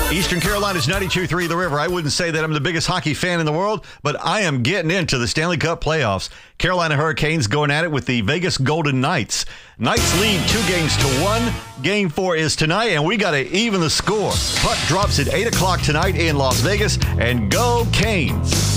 Eastern Carolina's 92.3 The River. I wouldn't say that I'm the biggest hockey fan in the world, but I am getting into the Stanley Cup playoffs. Carolina Hurricanes going at it with the Vegas Golden Knights. Knights lead 2-1. Game 4 is tonight, and we got to even the score. Puck drops at 8 o'clock tonight in Las Vegas, and go Canes.